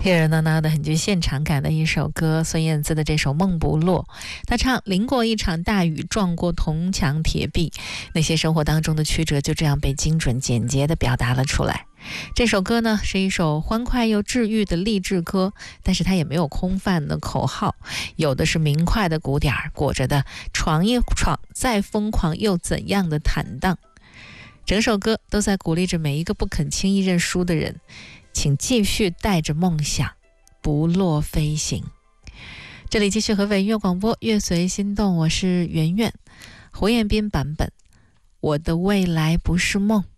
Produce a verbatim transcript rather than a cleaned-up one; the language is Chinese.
热热闹闹的很具现场感的一首歌，孙燕姿的这首《梦不落》，她唱淋过一场大雨，撞过铜墙铁壁，那些生活当中的曲折就这样被精准简洁地表达了出来。这首歌呢是一首欢快又治愈的励志歌，但是它也没有空泛的口号，有的是明快的鼓点，裹着的闯一闯再疯狂又怎样的坦荡。整首歌都在鼓励着每一个不肯轻易认输的人，请继续带着梦想不落飞行。这里继续河北音乐广播，乐随心动，我是圆圆，胡彦斌版本，我的未来不是梦。